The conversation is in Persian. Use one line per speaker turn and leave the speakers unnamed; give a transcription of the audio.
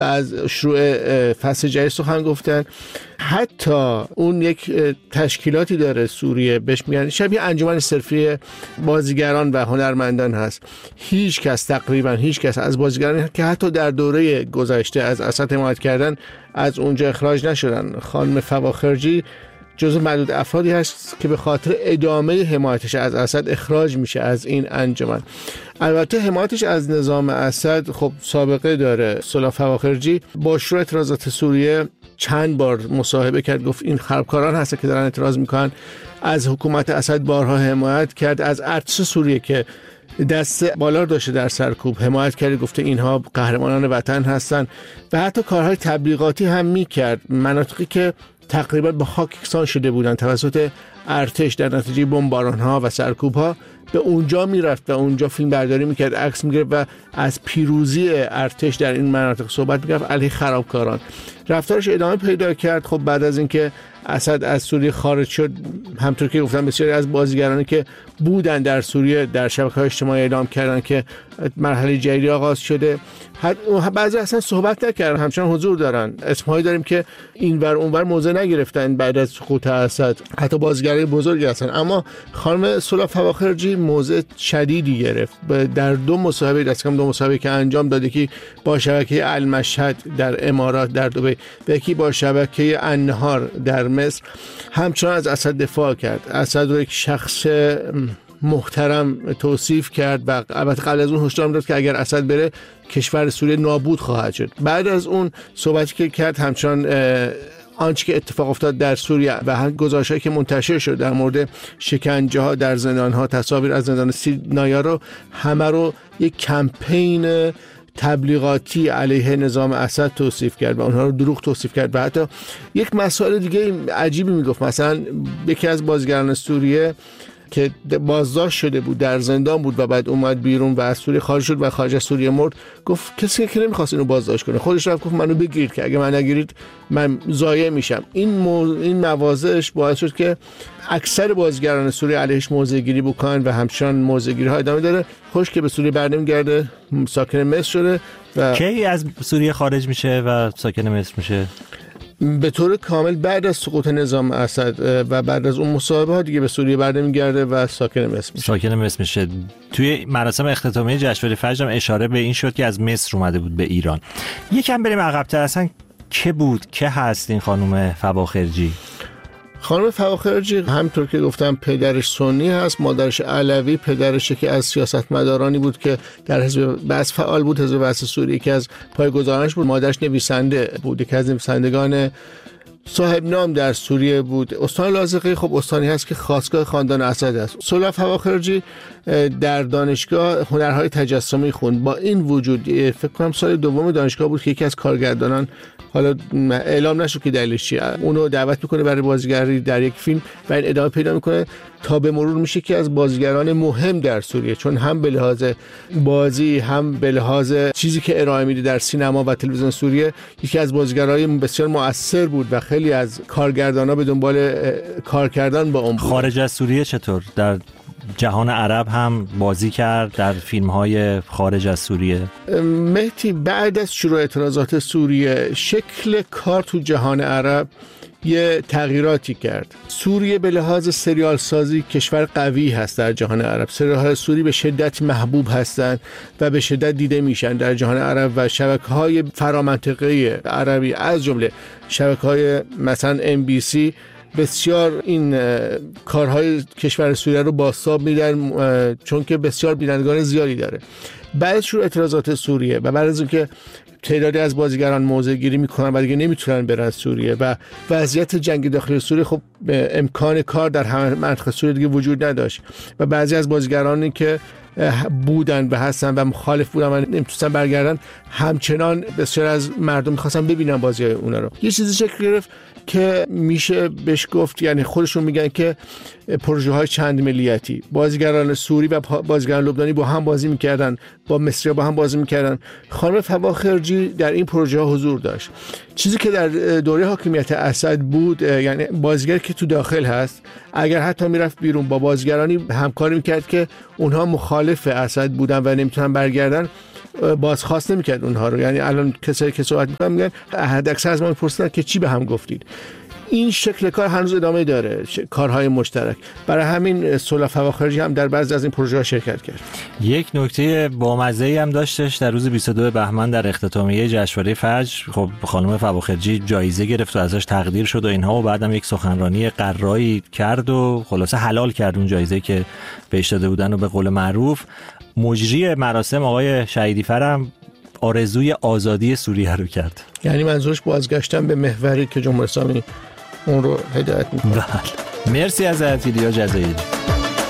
از شروع فصل جدید سخن گفتن. حتی اون یک تشکیلاتی داره سوریه بهش میگن شبیه انجمن صرفی بازیگران و هنرمندان هست. تقریبا هیچ کس از بازیگران که حتی در دوره گذشته از اسد حمایت کردن از اونجا اخراج نشدن. خانم فواخرجی جزو معدود افرادی هست که به خاطر ادامه حمایتش از اسد اخراج میشه از این انجمن. البته حمایتش از نظام اسد خب سابقه داره. سولا فواخرجی با شروع اعتراضات سوریه چند بار مصاحبه کرد، گفت این خرابکاران هستن که دارن اعتراض میکنن. از حکومت اسد بارها حمایت کرد، از ارتش سوریه که دست بالا داشته در سرکوب حمایت کرد، گفته اینها قهرمانان وطن هستن و حتی کارهای تبلیغاتی هم میکرد. مناطقی که تقریبا به خاک یکسان شده بودن توسط ارتش در نتیجه بمباران‌ها و سرکوب‌ها به اونجا میرفت و اونجا فیلم برداری میکرد، عکس میگرفت و از پیروزی ارتش در این مناطق صحبت میکرد علیه خرابکاران. رفتارش ادامه پیدا کرد. خب بعد از اینکه اسد از سوریه خارج شد، همطور که گفتم بسیاری از بازیگرانی که بودن در سوریه در شبکه‌های اجتماعی اعلام کردن که مرحله جدیدی آغاز شده. بعضی اصلا صحبت نکردن، همچنان حضور دارن. اسمهایی داریم که اینور اونور موضع نگرفتن بعد از سقوط اسد، حتی بازیگرای بزرگی هستن. اما خانم سولا فواخرجی موضع شدیدی گرفت. در دو مصاحبه که انجام داده که با شبکه المشهد در امارات در دبی و یکی با شبکه النهار در مصر همچنان از اسد دفاع کرد. اسد رو یک شخص محترم توصیف کرد و البته قبل از اون هشدار داد که اگر اسد بره کشور سوریه نابود خواهد شد. بعد از اون صحبتی که کرد همچنان آنچه که اتفاق افتاد در سوریه و هم گزارش‌هایی که منتشر شد در مورد شکنجه‌ها در زندان‌ها، تصاویر از زندان سینایا رو همه رو یک کمپین تبلیغاتی علیه نظام اسد توصیف کرد و اونها رو دروغ توصیف کرد. و حتی یک مسئله دیگه عجیبی میگفت. مثلا یکی از بازیگران سوریه که بازداشت شده بود در زندان بود و بعد اومد بیرون و از سوریه خارج شد و خارج از سوریه مرد، گفت کسی که نمیخواست اینو بازداشت کنه خودش رفت گفت منو بگیرید که اگه من نگیرید من ضایع میشم. این مواضعش باعث شد که اکثر بازیگران سوریه علیهش موضع‌گیری بکنن و همچنان موضع‌گیری‌ها ادامه داره. خوش که به سوریه برنمیگرده، ساکن مصر شده و
کی از سوریه خارج میشه و ساکن مصر میشه؟
به طور کامل بعد از سقوط نظام اسد و بعد از اون مصاحبه ها دیگه به سوریه برنمیگرده و ساکن مصر میشه. توی مراسم اختتامیه جشنواره فجر هم اشاره به این شد که از مصر اومده بود به ایران. یکم بریم عقب‌تر، اصلا که هست این خانم فواخرجی؟ خانم فواخرجی همطور که گفتم پدرش سنی هست، مادرش علوی. پدرش که از سیاستمدارانی بود که در حزب بعث فعال بود، حزب بعث سوریه که از پایه‌گذارانش بود. مادرش نویسنده بود، که از نویسندگان صاحب نام در سوریه بود. استان لاذقیه خب استانی هست که خاصگاه خاندان اسد است. سولا فواخرجی در دانشگاه هنرهای تجسمی خوند. با این وجود فکر کنم سال دوم دانشگاه بود که یکی از کارگردانان، حالا اعلام نشد که دلیلش چیه، اونو دعوت میکنه برای بازیگری در یک فیلم و این ادامه پیدا میکنه تا به مرور میشه که از بازیگران مهم در سوریه، چون هم به لحاظ بازی هم به لحاظ چیزی که ارائه میده در سینما و تلویزیون سوریه یکی از بازیگرای بسیار مؤثر بود و خیلی از کارگردانا به دنبال کار کردن با اون بود.
خارج از سوریه چطور؟ در جهان عرب هم بازی کرد در فیلم‌های خارج از سوریه؟
مهدی بعد از شروع اعتراضات سوریه شکل کار تو جهان عرب یه تغییراتی کرد. سوریه به لحاظ سریال سازی کشور قوی هست در جهان عرب. سریال سوری به شدت محبوب هستند و به شدت دیده میشن در جهان عرب و شبکه‌های فرامنطقه عربی از جمله شبکه‌های مثلا MBC بسیار این کارهای کشور سوریه رو بازتاب میدن، چون که بسیار بینندگان زیادی داره. بعد از شروع اعتراضات سوریه و بعد از اینکه تعدادی از بازیگران موضع گیری میکنن و دیگه نمیتونن برن سوریه و وضعیت جنگ داخلی سوریه خب امکان کار در همه منطقه سوریه دیگه وجود نداشت و بعضی از بازیگرانی که بودن و هستن و مخالف بودن و نمیتونستن برگردن، همچنان بسیار از مردم میخواستن ببینن بازی اونا رو. یه چیزی شکل گرفت که میشه بهش گفت، یعنی خودشون میگن که پروژه های چند ملیتی، بازیگران سوری و بازیگران لبنانی با هم بازی میکردن، با مصری با هم بازی میکردن. خانم فواخرجی در این پروژه ها حضور داشت. چیزی که در دوره حاکمیت اسد بود، یعنی بازیگر که تو داخل هست اگر حتی میرفت بیرون با بازیگرانی همکاری میکرد که اونها مخالف اسد بودن و نمیتونن برگردن، بازخواست نمیکرد اونها رو. یعنی الان کسایی که صحبت میکنن میگن حداکثر از ما میپرسن که چی به هم گفتید. این شکل کار هنوز ادامه داره، کارهای مشترک. برای همین صلح فوا خارجی هم در بعضی از این پروژه‌ها شرکت کرد.
یک نکته بامزه‌ای هم داشتش در روز 22 بهمن در اختتامیه جشنواره فجر. خب خانم فواخرجی جایزه گرفت و ازش تقدیر شد و اینها، و بعدم یک سخنرانی قرایی کرد و خلاصه حلال کرد اون جایزه که بهش داده بودن. و به قول معروف مجری مراسم آقای شهیدی فرم آرزوی آزادی سوریه رو کرد.
یعنی منظورش بازگشتن به محوری که جمهوری اسلامی اون رو هدایت می‌کنه.
مرسی از ایلیا جزایری.